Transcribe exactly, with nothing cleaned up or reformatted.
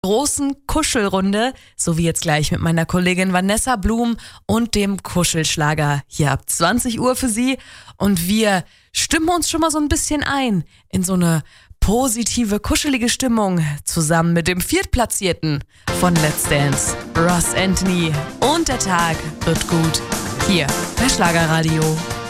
großen Kuschelrunde, so wie jetzt gleich mit meiner Kollegin Vanessa Blum und dem Kuschelschlager hier ab zwanzig Uhr für Sie. Und wir stimmen uns schon mal so ein bisschen ein in so eine positive, kuschelige Stimmung zusammen mit dem Viertplatzierten von Let's Dance, Ross Anthony. Und der Tag wird gut hier bei Schlagerradio.